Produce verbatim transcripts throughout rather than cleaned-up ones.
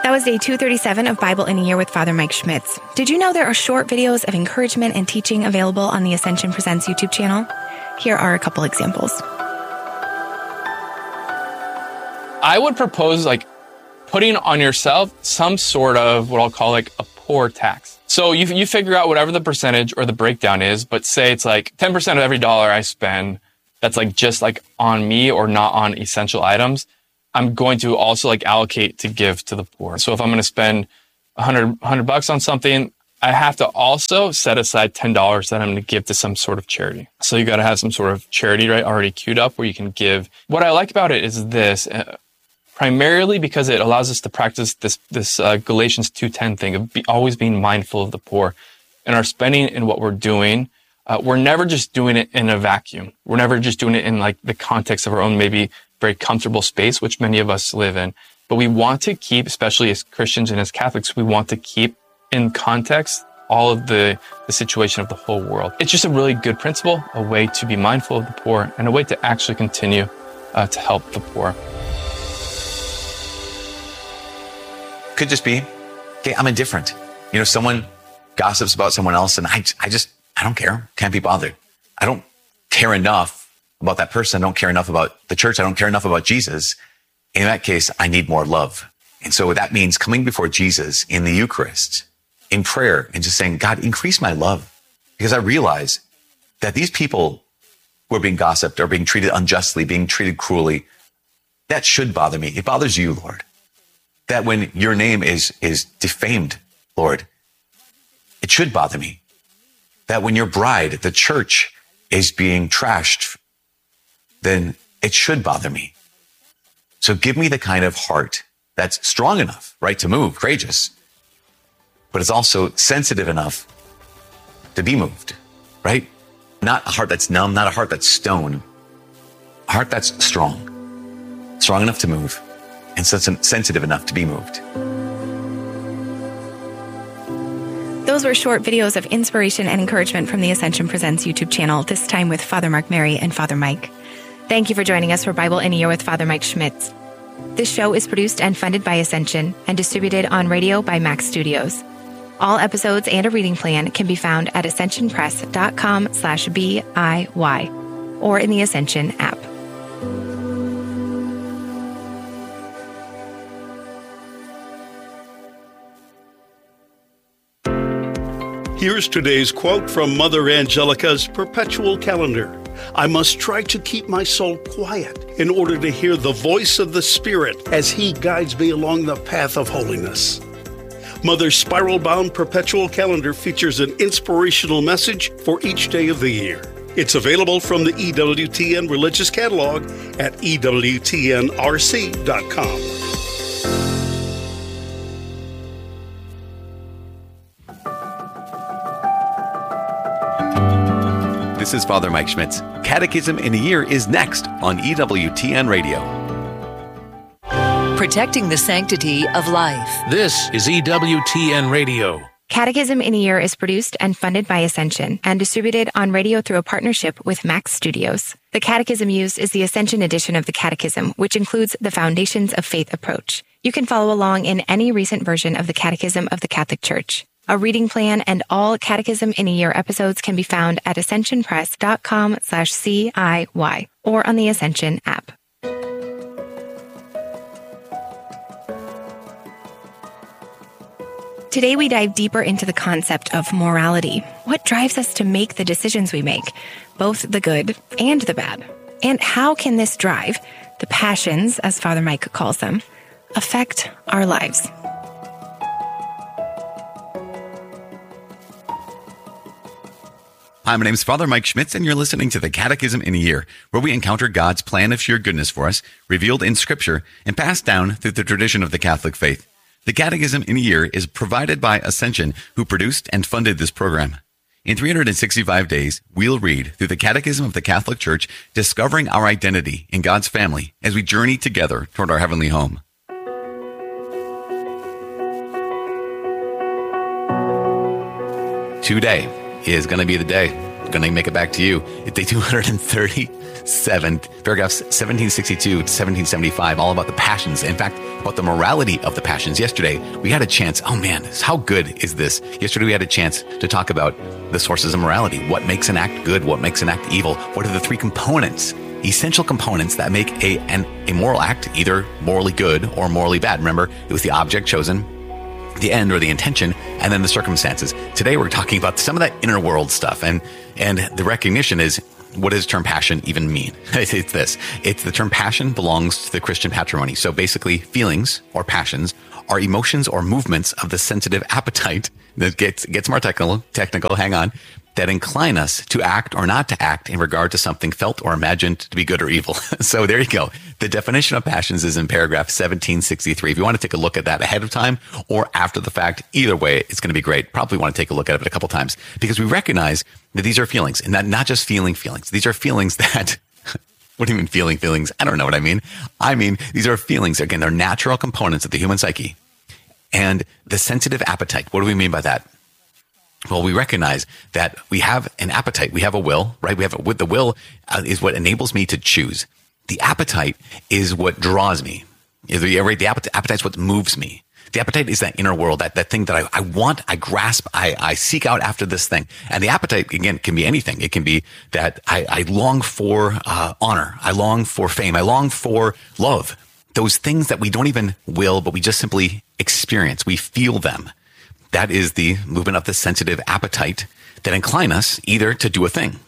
That was day two thirty-seven of Bible in a Year with Father Mike Schmitz. Did you know there are short videos of encouragement and teaching available on the Ascension Presents YouTube channel? Here are a couple examples. I would propose like putting on yourself some sort of what I'll call like a poor tax. So you you figure out whatever the percentage or the breakdown is, but say it's like ten percent of every dollar I spend that's like just like on me or not on essential items, I'm going to also like allocate to give to the poor. So if I'm going to spend a hundred, hundred bucks on something, I have to also set aside ten dollars that I'm going to give to some sort of charity. So you got to have some sort of charity, right, already queued up where you can give. What I like about it is this, uh, primarily because it allows us to practice this, this uh, Galatians two ten thing of be, always being mindful of the poor. And our spending and what we're doing, uh, we're never just doing it in a vacuum. We're never just doing it in like the context of our own maybe very comfortable space, which many of us live in. But we want to keep, especially as Christians and as Catholics, we want to keep in context all of the, the situation of the whole world. It's just a really good principle, a way to be mindful of the poor, and a way to actually continue uh, to help the poor. Could just be, okay, I'm indifferent. You know, someone gossips about someone else and I, I just, I don't care. Can't be bothered. I don't care enough about that person. I don't care enough about the church. I don't care enough about Jesus. In that case, I need more love. And so that means coming before Jesus in the Eucharist, in prayer, and just saying, God, increase my love. Because I realize that these people who are being gossiped, are being treated unjustly, being treated cruelly, that should bother me. It bothers you, Lord. That when your name is, is defamed, Lord, it should bother me. That when your bride, the church, is being trashed, then it should bother me. So give me the kind of heart that's strong enough, right, to move, courageous, but it's also sensitive enough to be moved, right? Not a heart that's numb, not a heart that's stone, a heart that's strong, strong enough to move, and sensitive enough to be moved. Those were short videos of inspiration and encouragement from the Ascension Presents YouTube channel, this time with Father Mark Mary and Father Mike. Thank you for joining us for Bible in a Year with Father Mike Schmitz. This show is produced and funded by Ascension and distributed on radio by Max Studios. All episodes and a reading plan can be found at ascensionpress.com slash BIY or in the Ascension app. Here's today's quote from Mother Angelica's Perpetual Calendar. I must try to keep my soul quiet in order to hear the voice of the Spirit as He guides me along the path of holiness. Mother's spiral-bound Perpetual Calendar features an inspirational message for each day of the year. It's available from the E W T N Religious Catalog at E W T N R C dot com. This is Father Mike Schmitz. Catechism in a Year is next on E W T N Radio. Protecting the sanctity of life. This is E W T N Radio. Catechism in a Year is produced and funded by Ascension and distributed on radio through a partnership with Max Studios. The catechism used is the Ascension edition of the Catechism, which includes the Foundations of Faith approach. You can follow along in any recent version of the Catechism of the Catholic Church. A reading plan and all Catechism in a Year episodes can be found at ascensionpress.com slash CIY or on the Ascension app. Today we dive deeper into the concept of morality. What drives us to make the decisions we make, both the good and the bad? And how can this drive, the passions, as Father Mike calls them, affect our lives? Hi, my name is Father Mike Schmitz, and you're listening to the Catechism in a Year, where we encounter God's plan of sheer goodness for us, revealed in Scripture, and passed down through the tradition of the Catholic faith. The Catechism in a Year is provided by Ascension, who produced and funded this program. In three hundred sixty-five days, we'll read through the Catechism of the Catholic Church, discovering our identity in God's family as we journey together toward our heavenly home. Today is going to be the day. Going to make it back to you. It's day two hundred thirty-seven, paragraphs seventeen sixty-two to seventeen seventy-five, all about the passions. In fact, about the morality of the passions. Yesterday, we had a chance. Oh man, how good is this? Yesterday, we had a chance to talk about the sources of morality. What makes an act good? What makes an act evil? What are the three components, essential components that make a, an, a moral act either morally good or morally bad? Remember, it was the object chosen, the end or the intention, and then the circumstances. Today, we're talking about some of that inner world stuff. And, and the recognition is, what does the term passion even mean? It's this. It's the term passion belongs to the Christian patrimony. So basically, feelings or passions are emotions or movements of the sensitive appetite that gets, gets more technical, technical, hang on, that incline us to act or not to act in regard to something felt or imagined to be good or evil. So there you go. The definition of passions is in paragraph seventeen sixty-three. If you want to take a look at that ahead of time or after the fact, either way, it's going to be great. Probably want to take a look at it a couple times because we recognize that these are feelings and that not just feeling feelings. These are feelings that, what do you mean feeling feelings? I don't know what I mean. I mean, these are feelings. Again, they're natural components of the human psyche. And the sensitive appetite, what do we mean by that? Well, we recognize that we have an appetite. We have a will, right? We have a, with the will uh, is what enables me to choose. The appetite is what draws me. The, right? the appetite is what moves me. The appetite is that inner world, that, that thing that I, I want, I grasp, I, I seek out after this thing. And the appetite, again, can be anything. It can be that I, I long for uh, honor. I long for fame. I long for love. Those things that we don't even will, but we just simply experience. We feel them. That is the movement of the sensitive appetite that incline us either to do a thing.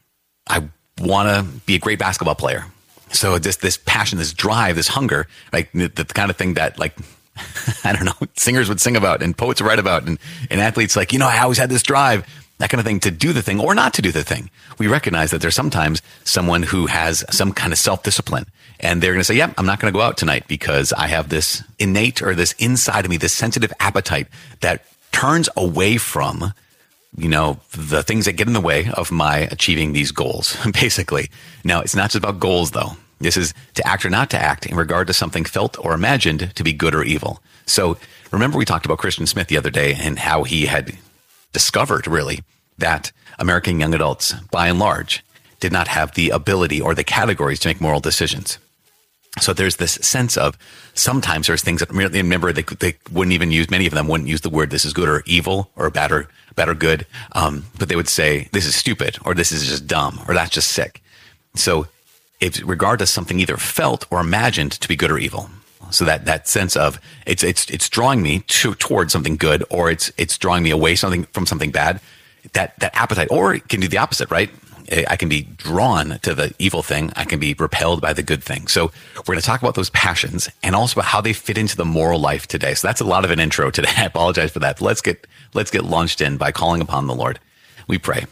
I want to be a great basketball player. So this, this passion, this drive, this hunger, like the, the kind of thing that like, I don't know, singers would sing about and poets would write about and, and athletes like, you know, I always had this drive, that kind of thing to do the thing or not to do the thing. We recognize that there's sometimes someone who has some kind of self-discipline and they're going to say, yeah, I'm not going to go out tonight because I have this innate or this inside of me, this sensitive appetite that turns away from, you know, the things that get in the way of my achieving these goals, basically. Now, it's not just about goals, though. This is to act or not to act in regard to something felt or imagined to be good or evil. So remember we talked about Christian Smith the other day and how he had discovered, really, that American young adults, by and large, did not have the ability or the categories to make moral decisions. So there's this sense of sometimes there's things that, remember, they, they wouldn't even use, many of them wouldn't use the word this is good or evil or bad or, bad or good. Um, but they would say this is stupid or this is just dumb or that's just sick. So it's regard to something either felt or imagined to be good or evil. So that, that sense of it's, it's, it's drawing me to, towards something good or it's, it's drawing me away something from something bad. That, that appetite, or it can do the opposite, right? I can be drawn to the evil thing. I can be repelled by the good thing. So we're going to talk about those passions and also about how they fit into the moral life today. So that's a lot of an intro today. I apologize for that. But let's get, let's get launched in by calling upon the Lord. We pray.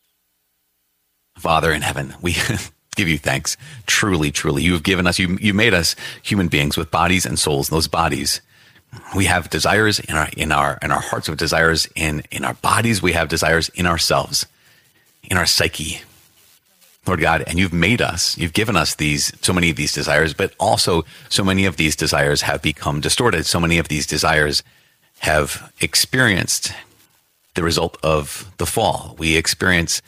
Father in heaven, we give you thanks. Truly, truly, you have given us, you, you made us human beings with bodies and souls. And those bodies, we have desires in our, in our, in our hearts, we have desires in, in our bodies. We have desires in ourselves, in our psyche, Lord God, and you've made us, you've given us these, so many of these desires, but also so many of these desires have become distorted. So many of these desires have experienced the result of the fall. We experience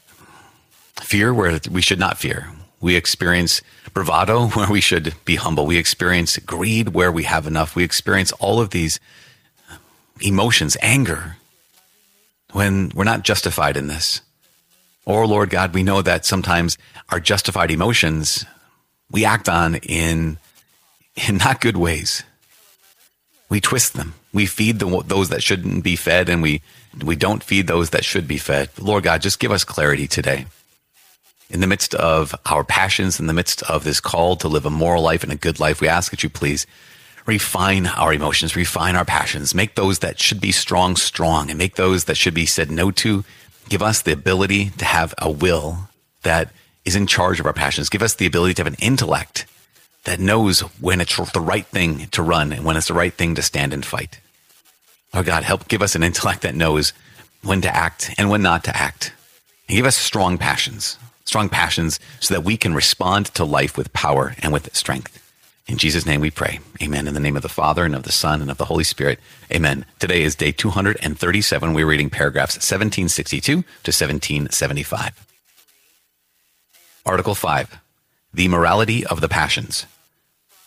fear where we should not fear. We experience bravado where we should be humble. We experience greed where we have enough. We experience all of these emotions, anger, when we're not justified in this. Or, Lord God, we know that sometimes our justified emotions we act on in in not good ways. We twist them. We feed the, those that shouldn't be fed, and we we don't feed those that should be fed. Lord God, just give us clarity today. In the midst of our passions, in the midst of this call to live a moral life and a good life, we ask that you please refine our emotions, refine our passions, make those that should be strong, strong, and make those that should be said no to. Give us the ability to have a will that is in charge of our passions. Give us the ability to have an intellect that knows when it's the right thing to run and when it's the right thing to stand and fight. Lord God, help give us an intellect that knows when to act and when not to act. And give us strong passions, strong passions so that we can respond to life with power and with strength. In Jesus' name we pray. Amen. In the name of the Father, and of the Son, and of the Holy Spirit. Amen. Today is day two hundred thirty-seven. We're reading paragraphs seventeen sixty-two to seventeen seventy-five. Article five, the morality of the passions.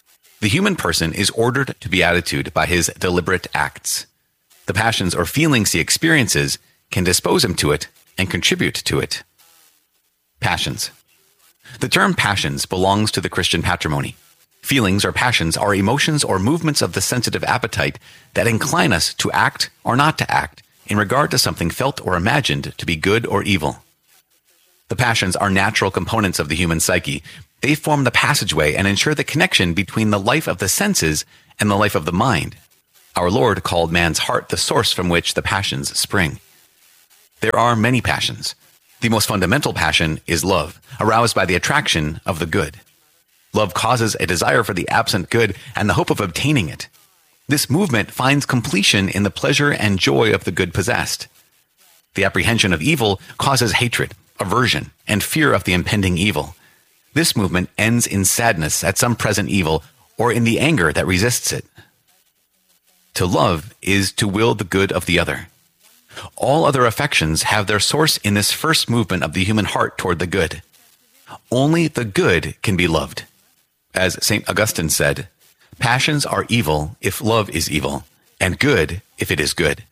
The human person is ordered to beatitude by his deliberate acts. The passions or feelings he experiences can dispose him to it and contribute to it. Passions. The term passions belongs to the Christian patrimony. Feelings or passions are emotions or movements of the sensitive appetite that incline us to act or not to act in regard to something felt or imagined to be good or evil. The passions are natural components of the human psyche. They form the passageway and ensure the connection between the life of the senses and the life of the mind. Our Lord called man's heart the source from which the passions spring. There are many passions. The most fundamental passion is love, aroused by the attraction of the good. Love causes a desire for the absent good and the hope of obtaining it. This movement finds completion in the pleasure and joy of the good possessed. The apprehension of evil causes hatred, aversion, and fear of the impending evil. This movement ends in sadness at some present evil or in the anger that resists it. To love is to will the good of the other. All other affections have their source in this first movement of the human heart toward the good. Only the good can be loved. As Saint Augustine said, passions are evil if love is evil, and good if it is good.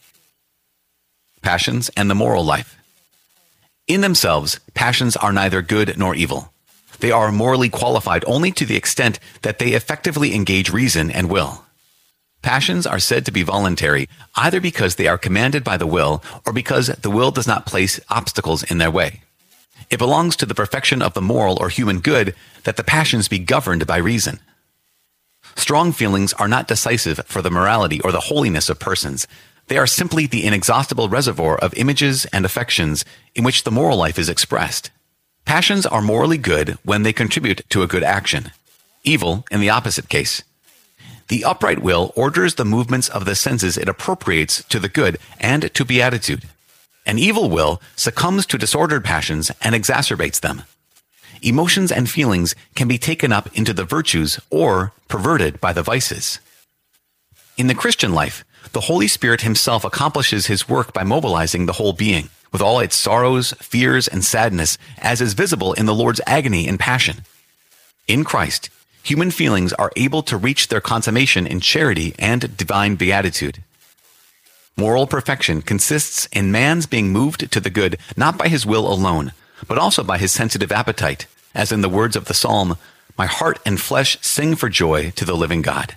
Passions and the moral life. In themselves, passions are neither good nor evil. They are morally qualified only to the extent that they effectively engage reason and will. Passions are said to be voluntary, either because they are commanded by the will or because the will does not place obstacles in their way. It belongs to the perfection of the moral or human good that the passions be governed by reason. Strong feelings are not decisive for the morality or the holiness of persons. They are simply the inexhaustible reservoir of images and affections in which the moral life is expressed. Passions are morally good when they contribute to a good action. Evil in the opposite case. The upright will orders the movements of the senses it appropriates to the good and to beatitude. An evil will succumbs to disordered passions and exacerbates them. Emotions and feelings can be taken up into the virtues or perverted by the vices. In the Christian life, the Holy Spirit himself accomplishes his work by mobilizing the whole being, with all its sorrows, fears, and sadness, as is visible in the Lord's agony and passion. In Christ, human feelings are able to reach their consummation in charity and divine beatitude. Moral perfection consists in man's being moved to the good not by his will alone, but also by his sensitive appetite, as in the words of the psalm, "My heart and flesh sing for joy to the living God."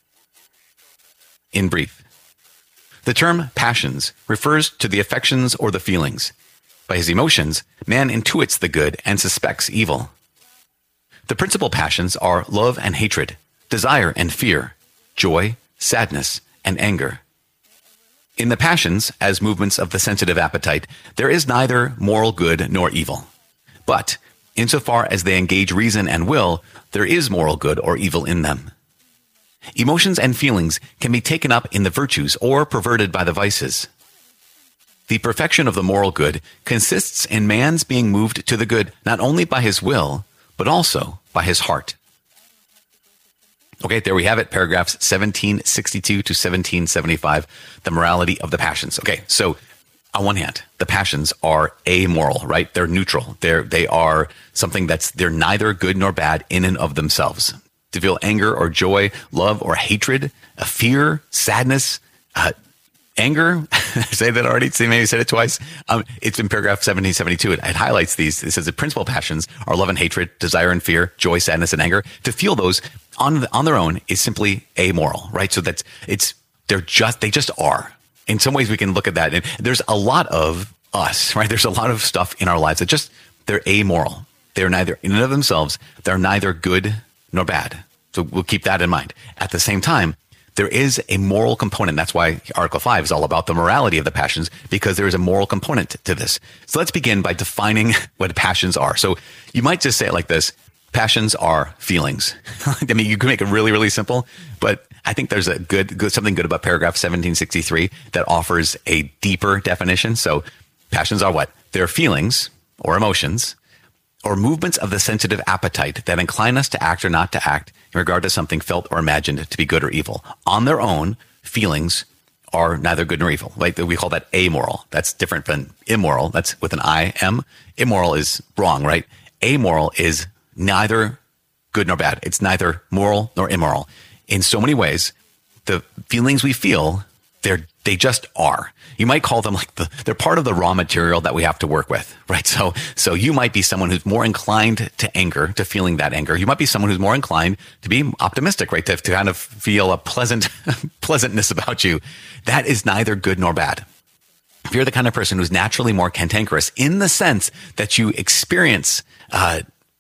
In brief, the term passions refers to the affections or the feelings. By his emotions, man intuits the good and suspects evil. The principal passions are love and hatred, desire and fear, joy, sadness, and anger. In the passions, as movements of the sensitive appetite, there is neither moral good nor evil. But, insofar as they engage reason and will, there is moral good or evil in them. Emotions and feelings can be taken up in the virtues or perverted by the vices. The perfection of the moral good consists in man's being moved to the good not only by his will, but also by his heart. Okay, there we have it, paragraphs seventeen sixty-two to seventeen seventy-five, the morality of the passions. Okay, so on one hand, the passions are amoral, right? They're neutral. They're, they are something that's, they're neither good nor bad in and of themselves. To feel anger or joy, love or hatred, a fear, sadness, uh, anger, say that already, see, maybe said it twice. Um, it's in paragraph seventeen seventy-two. It, it highlights these. It says the principal passions are love and hatred, desire and fear, joy, sadness, and anger. To feel those on the, on their own is simply amoral, right? So that's, it's, they're just, they just are. In some ways we can look at that. And there's a lot of us, right? There's a lot of stuff in our lives that just, they're amoral. They're neither, in and of themselves, they're neither good nor bad. So we'll keep that in mind. At the same time, there is a moral component. That's why Article five is all about the morality of the passions, because there is a moral component to this. So let's begin by defining what passions are. So you might just say it like this. Passions are feelings. I mean, you can make it really, really simple, but I think there's a good, good, something good about paragraph seventeen sixty-three that offers a deeper definition. So passions are what? They're feelings or emotions or movements of the sensitive appetite that incline us to act or not to act in regard to something felt or imagined to be good or evil. On their own, feelings are neither good nor evil. Like we call that amoral. That's different than immoral. That's with an I, M. Immoral is wrong, right? Amoral is neither good nor bad. It's neither moral nor immoral. In so many ways, the feelings we feel, they're, they just are. You might call them like the, they're part of the raw material that we have to work with, right? So, so you might be someone who's more inclined to anger, to feeling that anger. You might be someone who's more inclined to be optimistic, right? To, to kind of feel a pleasant, pleasantness about you. That is neither good nor bad. If you're the kind of person who's naturally more cantankerous in the sense that you experience, uh,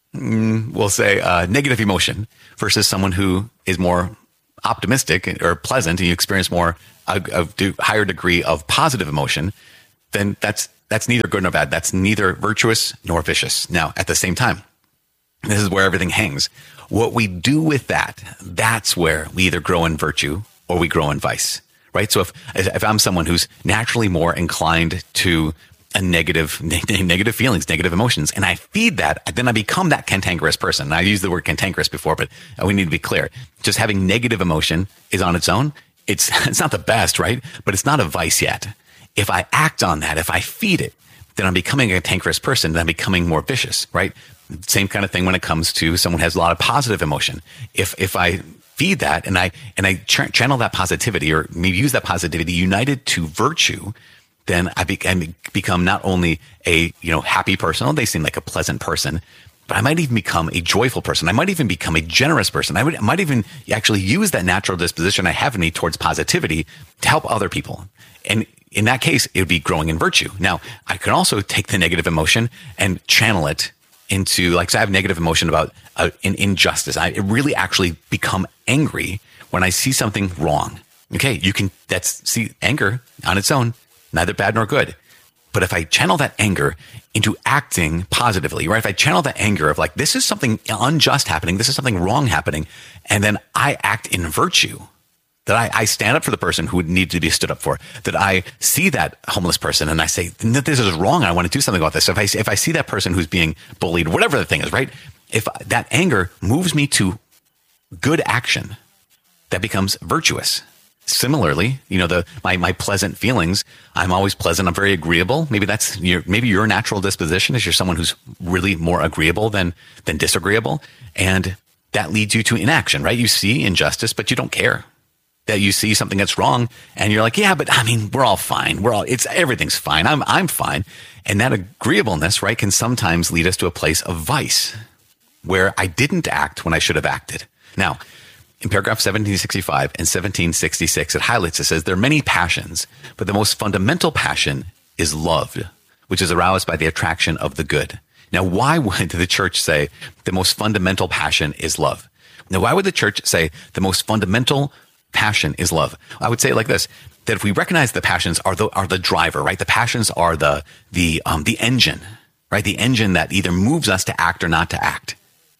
we'll say, uh, negative emotion versus someone who is more optimistic or pleasant and you experience more, a, a higher degree of positive emotion, then that's, that's neither good nor bad. That's neither virtuous nor vicious. Now, at the same time, this is where everything hangs. What we do with that, that's where we either grow in virtue or we grow in vice, right? So if, if I'm someone who's naturally more inclined to a negative, negative feelings, negative emotions, and I feed that, then I become that cantankerous person. I used the word cantankerous before, but we need to be clear. Just having negative emotion is on its own. It's, it's not the best, right? But it's not a vice yet. If I act on that, if I feed it, then I'm becoming a cantankerous person, then I'm becoming more vicious, right? Same kind of thing when it comes to someone who has a lot of positive emotion. If, if I feed that and I, and I ch- channel that positivity or maybe use that positivity united to virtue, then I, be- I become not only a, you know, happy person. Oh, they seem like a pleasant person, but I might even become a joyful person. I might even become a generous person. I, would, I might even actually use that natural disposition I have in me towards positivity to help other people. And in that case, it would be growing in virtue. Now, I can also take the negative emotion and channel it into, like, so I have negative emotion about uh, an injustice. I really actually become angry when I see something wrong. Okay, you can, that's, see, anger on its own, neither bad nor good. But if I channel that anger into acting positively, right? If I channel that anger of like, this is something unjust happening, this is something wrong happening, and then I act in virtue, that I, I stand up for the person who would need to be stood up for, that I see that homeless person and I say, this is wrong, I want to do something about this. So if I, if I see that person who's being bullied, whatever the thing is, right? If that anger moves me to good action, that becomes virtuous. Similarly, you know, the, my, my pleasant feelings, I'm always pleasant. I'm very agreeable. Maybe that's your, maybe your natural disposition is you're someone who's really more agreeable than, than disagreeable. And that leads you to inaction, right? You see injustice, but you don't care. That you see something that's wrong and you're like, yeah, but I mean, we're all fine. We're all, it's, everything's fine. I'm, I'm fine. And that agreeableness, right, can sometimes lead us to a place of vice where I didn't act when I should have acted. Now, in paragraph seventeen sixty-five and seventeen sixty-six, it highlights, it says, there are many passions, but the most fundamental passion is love, which is aroused by the attraction of the good. Now, why would the church say the most fundamental passion is love? Now, why would the church say the most fundamental passion is love? I would say it like this, that if we recognize the passions are the, are the driver, right? The passions are the, the, um, the engine, right? The engine that either moves us to act or not to act.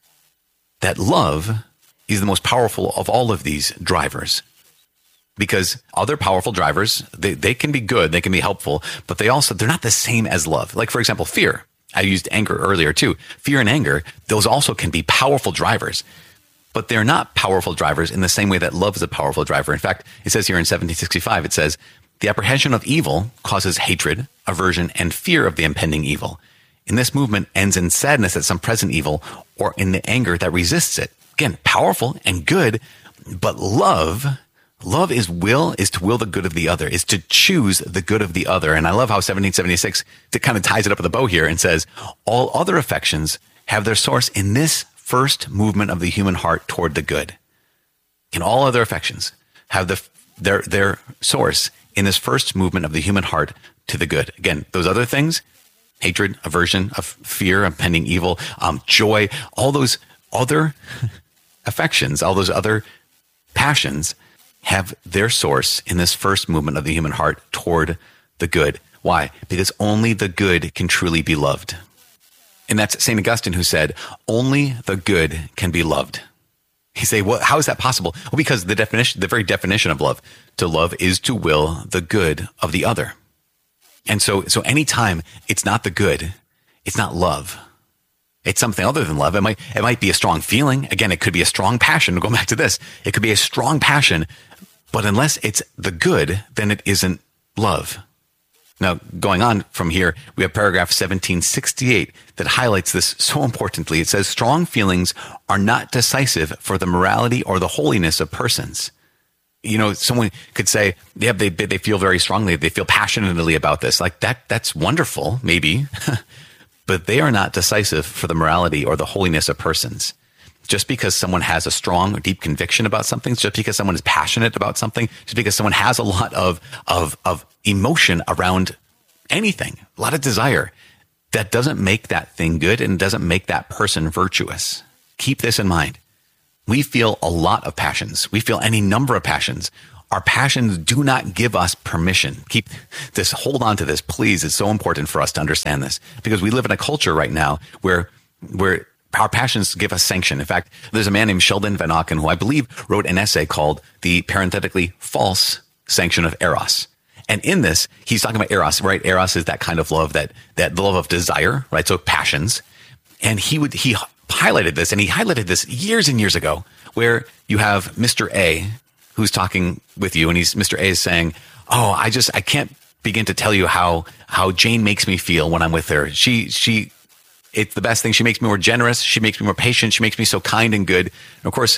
That love is the most powerful of all of these drivers, because other powerful drivers, they, they can be good, they can be helpful, but they also, they're not the same as love. Like, for example, fear. I used anger earlier too. Fear and anger, those also can be powerful drivers, but they're not powerful drivers in the same way that love is a powerful driver. In fact, it says here in seventeen sixty-five, it says, the apprehension of evil causes hatred, aversion, and fear of the impending evil. And this movement ends in sadness at some present evil or in the anger that resists it. Again, powerful and good, but love, love is will, is to will the good of the other, is to choose the good of the other. And I love how seventeen seventy-six it kind of ties it up with a bow here and says, all other affections have their source in this first movement of the human heart toward the good. And all other affections have the, their, their source in this first movement of the human heart to the good. Again, those other things, hatred, aversion, of fear, impending evil, um, joy, all those other affections, all those other passions have their source in this first movement of the human heart toward the good. Why? Because only the good can truly be loved. And that's Saint Augustine who said, only the good can be loved. You say, well, how is that possible? Well, because the definition, the very definition of love, to love is to will the good of the other. And so, so anytime it's not the good, it's not love. It's something other than love. It might, it might be a strong feeling. Again, it could be a strong passion. Going back to this, it could be a strong passion, but unless it's the good, then it isn't love. Now, going on from here, we have paragraph seventeen sixty-eight that highlights this so importantly. It says, strong feelings are not decisive for the morality or the holiness of persons. You know, someone could say, yeah, they, they feel very strongly. They feel passionately about this. Like that, that's wonderful, maybe, but they are not decisive for the morality or the holiness of persons. Just because someone has a strong or deep conviction about something, just because someone is passionate about something, just because someone has a lot of, of, of emotion around anything, a lot of desire, that doesn't make that thing good and doesn't make that person virtuous. Keep this in mind. We feel a lot of passions. We feel any number of passions. Our passions do not give us permission. Keep this, hold on to this, please. It's so important for us to understand this because we live in a culture right now where, where our passions give us sanction. In fact, there's a man named Sheldon Van Auken who I believe wrote an essay called The Parenthetically False Sanction of Eros. And in this, he's talking about Eros, right? Eros is that kind of love, that, that the love of desire, right? So passions. And he would, he highlighted this and he highlighted this years and years ago where you have Mister A who's talking with you and he's, Mister A is saying, oh, I just, I can't begin to tell you how, how Jane makes me feel when I'm with her. She, she, it's the best thing. She makes me more generous. She makes me more patient. She makes me so kind and good. And of course,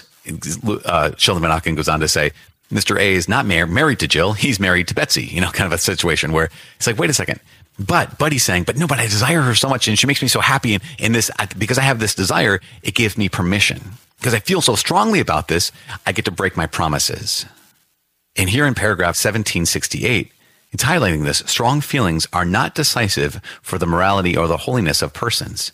uh, Sheldon Van Auken goes on to say, Mister A is not mar- married to Jill. He's married to Betsy, you know, kind of a situation where it's like, wait a second. But Buddy's saying, but no, but I desire her so much and she makes me so happy. And in this, I, because I have this desire, it gives me permission. Because I feel so strongly about this, I get to break my promises. And here in paragraph seventeen sixty-eight, it's highlighting this. Strong feelings are not decisive for the morality or the holiness of persons.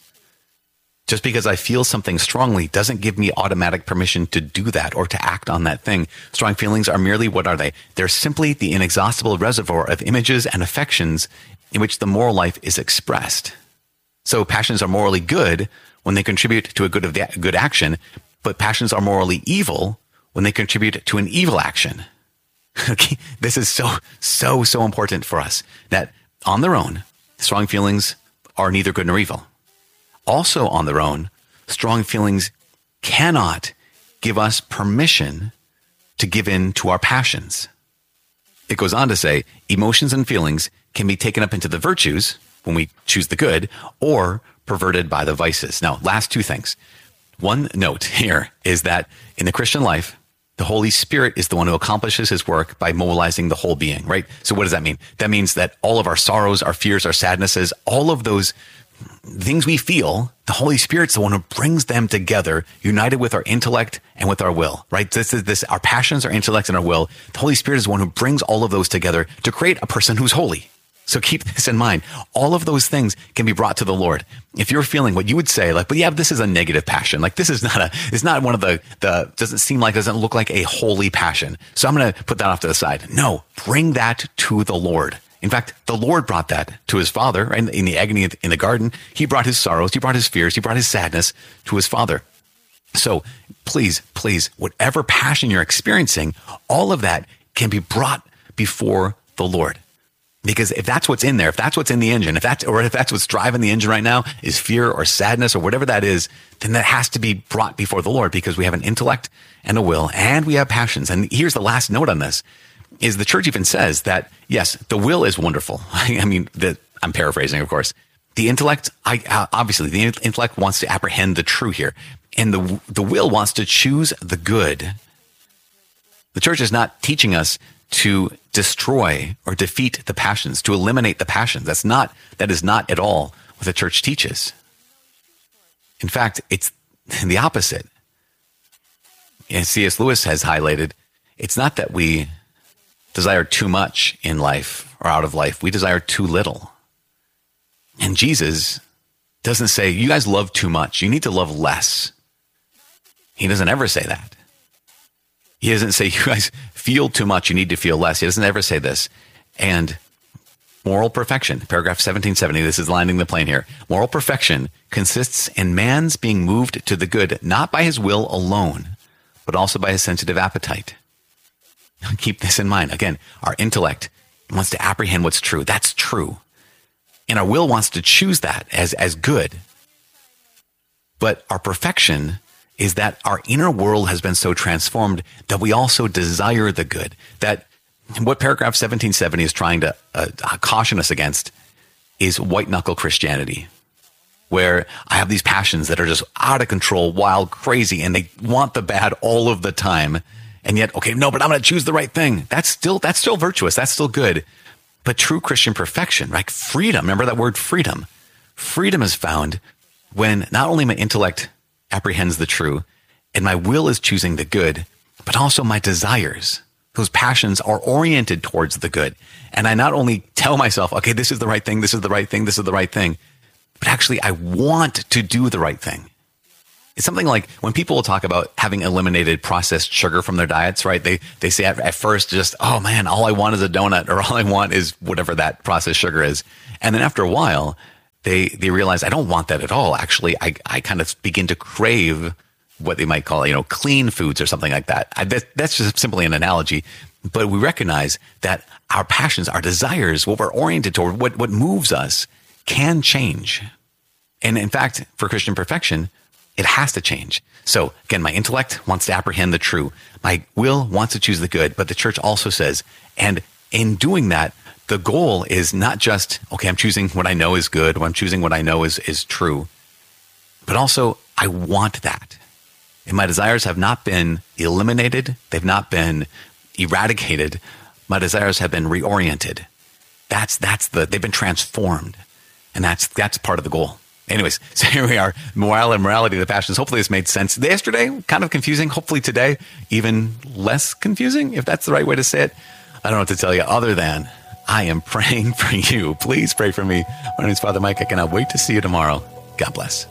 Just because I feel something strongly doesn't give me automatic permission to do that or to act on that thing. Strong feelings are merely, what are they? They're simply the inexhaustible reservoir of images and affections in which the moral life is expressed. So passions are morally good when they contribute to a good of the, good action, but passions are morally evil when they contribute to an evil action. Okay, this is so, so, so important for us that on their own, strong feelings are neither good nor evil. Also on their own, strong feelings cannot give us permission to give in to our passions. It goes on to say, emotions and feelings can be taken up into the virtues when we choose the good or perverted by the vices. Now, last two things. One note here is that in the Christian life, the Holy Spirit is the one who accomplishes his work by mobilizing the whole being, right? So what does that mean? That means that all of our sorrows, our fears, our sadnesses, all of those things we feel, the Holy Spirit's the one who brings them together, united with our intellect and with our will, right? This is this, our passions, our intellect, and our will. The Holy Spirit is the one who brings all of those together to create a person who's holy. So keep this in mind. All of those things can be brought to the Lord. If you're feeling what you would say, like, but yeah, this is a negative passion. Like this is not a, it's not one of the, the, doesn't seem like, doesn't look like a holy passion. So I'm going to put that off to the side. No, bring that to the Lord. In fact, the Lord brought that to his Father, right? In the agony in the garden. He brought his sorrows, he brought his fears, he brought his sadness to his Father. So please, please, whatever passion you're experiencing, all of that can be brought before the Lord. Because if that's what's in there, if that's what's in the engine, if that's, or if that's what's driving the engine right now is fear or sadness or whatever that is, then that has to be brought before the Lord because we have an intellect and a will and we have passions. And here's the last note on this is the church even says that, yes, the will is wonderful. I mean, the, I'm paraphrasing, of course. The intellect, I, uh, obviously the intellect wants to apprehend the true here and the, the will wants to choose the good. The church is not teaching us to destroy or defeat the passions, to eliminate the passions. That's not, that is not at all what the church teaches. In fact, it's the opposite. As C S Lewis has highlighted, it's not that we desire too much in life or out of life. We desire too little. And Jesus doesn't say, you guys love too much. You need to love less. He doesn't ever say that. He doesn't say, you guys feel too much, you need to feel less. He doesn't ever say this. And moral perfection, paragraph seventeen seventy, this is landing the plane here. Moral perfection consists in man's being moved to the good, not by his will alone, but also by his sensitive appetite. Keep this in mind. Again, our intellect wants to apprehend what's true. That's true. And our will wants to choose that as, as good. But our perfection is that our inner world has been so transformed that we also desire the good, that what paragraph seventeen seventy is trying to uh, caution us against is white knuckle Christianity, where I have these passions that are just out of control, wild, crazy, and they want the bad all of the time. And yet, okay, no, but I'm going to choose the right thing. That's still, that's still virtuous. That's still good. But true Christian perfection, right? Freedom. Remember that word freedom. Freedom is found when not only my intellect apprehends the true and my will is choosing the good, but also my desires, those passions are oriented towards the good. And I not only tell myself, okay, this is the right thing, this is the right thing, this is the right thing, but actually I want to do the right thing. It's something like when people will talk about having eliminated processed sugar from their diets, right? They they say at, at first just, oh man, all I want is a donut, or all I want is whatever that processed sugar is. And then after a while, they they realize I don't want that at all. Actually, I, I kind of begin to crave what they might call, you know, clean foods or something like that. I, that. That's just simply an analogy. But we recognize that our passions, our desires, what we're oriented toward, what, what moves us can change. And in fact, for Christian perfection, it has to change. So again, my intellect wants to apprehend the true. My will wants to choose the good. But the church also says, and in doing that, the goal is not just, okay, I'm choosing what I know is good, or I'm choosing what I know is, is true, but also I want that. And my desires have not been eliminated. They've not been eradicated. My desires have been reoriented. That's, that's the, they've been transformed. And that's, that's part of the goal. Anyways, so here we are, morale and morality of the passions. Hopefully this made sense. Yesterday, kind of confusing. Hopefully today, even less confusing, if that's the right way to say it. I don't know what to tell you other than I am praying for you. Please pray for me. My name is Father Mike. I cannot wait to see you tomorrow. God bless.